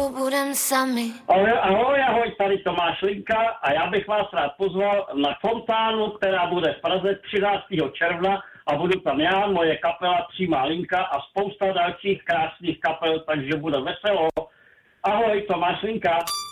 spolu budem sami. Ahoj, tady Tomáš Linka a já bych vás rád pozval na fontánu, která bude v Praze 13. června a budu tam já, moje kapela Přímá linka a spousta dalších krásných kapel, takže bude veselo. Ahoj, Tomáš Linka.